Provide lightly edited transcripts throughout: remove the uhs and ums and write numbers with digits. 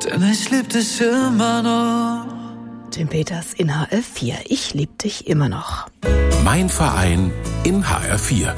denn ich lieb dich immer noch. Tim Peters in HR4. Ich lieb dich immer noch. Mein Verein in HR4.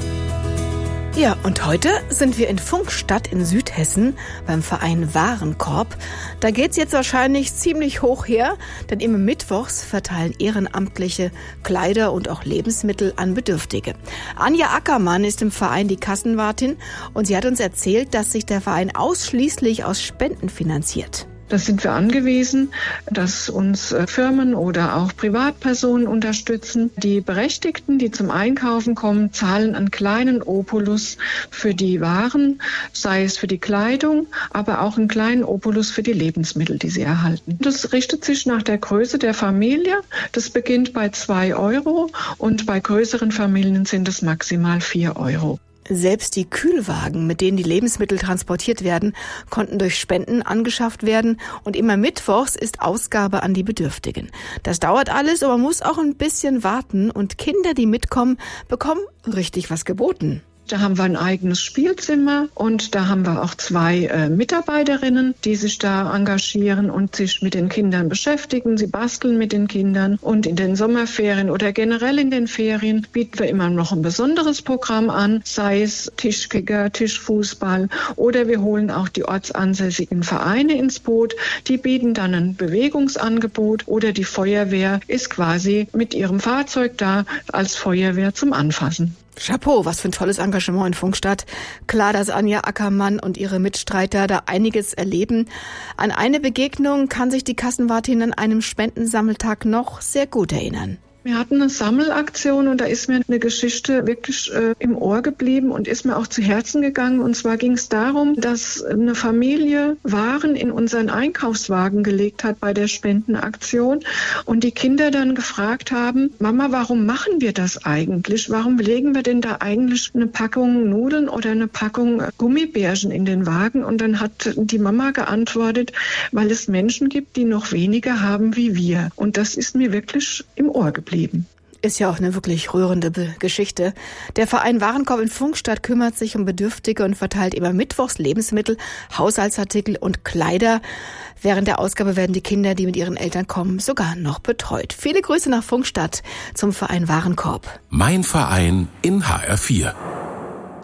Ja, und heute sind wir in Pfungstadt in Südhessen beim Verein Warenkorb. Da geht's jetzt wahrscheinlich ziemlich hoch her, denn immer mittwochs verteilen Ehrenamtliche Kleider und auch Lebensmittel an Bedürftige. Anja Ackermann ist im Verein die Kassenwartin und sie hat uns erzählt, dass sich der Verein ausschließlich aus Spenden finanziert. Das sind wir angewiesen, dass uns Firmen oder auch Privatpersonen unterstützen. Die Berechtigten, die zum Einkaufen kommen, zahlen einen kleinen Obolus für die Waren, sei es für die Kleidung, aber auch einen kleinen Obolus für die Lebensmittel, die sie erhalten. Das richtet sich nach der Größe der Familie. Das beginnt bei 2 € und bei größeren Familien sind es maximal 4 €. Selbst die Kühlwagen, mit denen die Lebensmittel transportiert werden, konnten durch Spenden angeschafft werden und immer mittwochs ist Ausgabe an die Bedürftigen. Das dauert alles, aber man muss auch ein bisschen warten und Kinder, die mitkommen, bekommen richtig was geboten. Da haben wir ein eigenes Spielzimmer und da haben wir auch 2 Mitarbeiterinnen, die sich da engagieren und sich mit den Kindern beschäftigen. Sie basteln mit den Kindern und in den Sommerferien oder generell in den Ferien bieten wir immer noch ein besonderes Programm an, sei es Tischkicker, Tischfußball oder wir holen auch die ortsansässigen Vereine ins Boot. Die bieten dann ein Bewegungsangebot oder die Feuerwehr ist quasi mit ihrem Fahrzeug da als Feuerwehr zum Anfassen. Chapeau, was für ein tolles Engagement in Pfungstadt. Klar, dass Anja Ackermann und ihre Mitstreiter da einiges erleben. An eine Begegnung kann sich die Kassenwartin an einem Spendensammeltag noch sehr gut erinnern. Wir hatten eine Sammelaktion und da ist mir eine Geschichte wirklich im Ohr geblieben und ist mir auch zu Herzen gegangen. Und zwar ging es darum, dass eine Familie Waren in unseren Einkaufswagen gelegt hat bei der Spendenaktion und die Kinder dann gefragt haben, Mama, warum machen wir das eigentlich? Warum legen wir denn da eigentlich eine Packung Nudeln oder eine Packung Gummibärchen in den Wagen? Und dann hat die Mama geantwortet, weil es Menschen gibt, die noch weniger haben wie wir. Und das ist mir wirklich im Ohr geblieben. Ist ja auch eine wirklich rührende Geschichte. Der Verein Warenkorb in Pfungstadt kümmert sich um Bedürftige und verteilt immer mittwochs Lebensmittel, Haushaltsartikel und Kleider. Während der Ausgabe werden die Kinder, die mit ihren Eltern kommen, sogar noch betreut. Viele Grüße nach Pfungstadt zum Verein Warenkorb. Mein Verein in HR4.